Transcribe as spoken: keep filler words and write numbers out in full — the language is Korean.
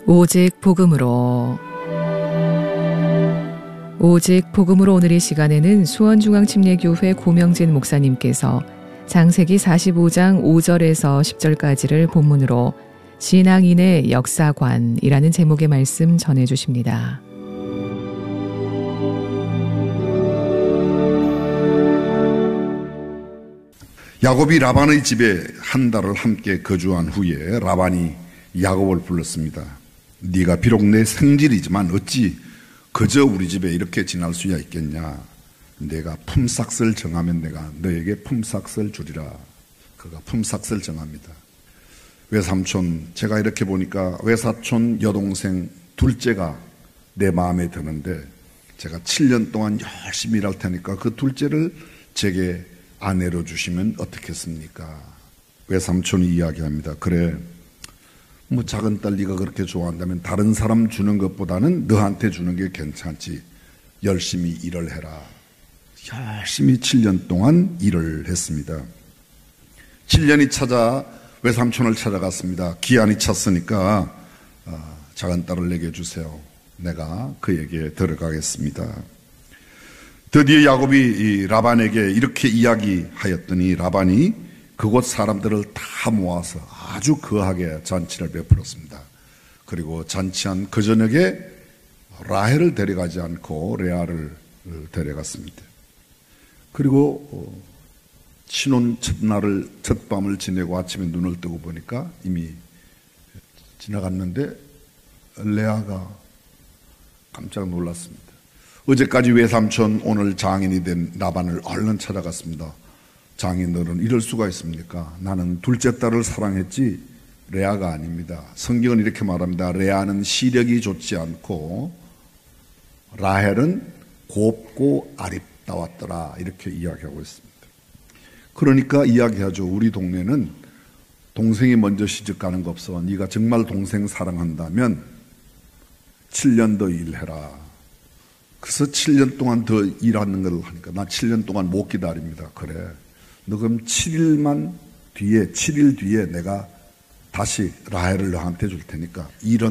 오직 복음으로 오직 복음으로 오늘 이 시간에는 수원중앙침례교회 고명진 목사님께서 창세기 사십오 장 오 절에서 십 절까지를 본문으로 신앙인의 역사관이라는 제목의 말씀 전해주십니다. 야곱이 라반의 집에 한 달을 함께 거주한 후에 라반이 야곱을 불렀습니다. 네가 비록 내 생질이지만 어찌 그저 우리 집에 이렇게 지낼 수야 있겠냐. 내가 품삯을 정하면 내가 너에게 품삯을 주리라. 그가 품삯을 정합니다. 외삼촌, 제가 이렇게 보니까 외사촌 여동생 둘째가 내 마음에 드는데 제가 칠 년 동안 열심히 일할 테니까 그 둘째를 제게 아내로 주시면 어떻겠습니까? 외삼촌이 이야기합니다. 그래, 뭐 작은 딸 네가 그렇게 좋아한다면 다른 사람 주는 것보다는 너한테 주는 게 괜찮지. 열심히 일을 해라. 열심히 칠 년 동안 일을 했습니다. 칠 년이 찾아 외삼촌을 찾아갔습니다. 기한이 찼으니까 어, 작은 딸을 내게 주세요. 내가 그에게 들어가겠습니다. 드디어 야곱이 이 라반에게 이렇게 이야기하였더니 라반이 그곳 사람들을 다 모아서 아주 거하게 잔치를 베풀었습니다. 그리고 잔치한 그 저녁에 라헬을 데려가지 않고 레아를 데려갔습니다. 그리고 신혼 첫날을 첫밤을 지내고 아침에 눈을 뜨고 보니까 이미 지나갔는데 레아가 깜짝 놀랐습니다. 어제까지 외삼촌, 오늘 장인이 된 라반을 얼른 찾아갔습니다. 장인, 너는 이럴 수가 있습니까? 나는 둘째 딸을 사랑했지 레아가 아닙니다. 성경은 이렇게 말합니다. 레아는 시력이 좋지 않고 라헬은 곱고 아립다웠더라. 이렇게 이야기하고 있습니다. 그러니까 이야기하죠. 우리 동네는 동생이 먼저 시집가는 거 없어. 네가 정말 동생 사랑한다면 칠 년 더 일해라. 그래서 칠 년 동안 더 일하는 걸 하니까 나 칠 년 동안 못 기다립니다. 그래, 너 그럼 칠 일만 뒤에 칠 일 뒤에 내가 다시 라헬을 너한테 줄 테니까 이런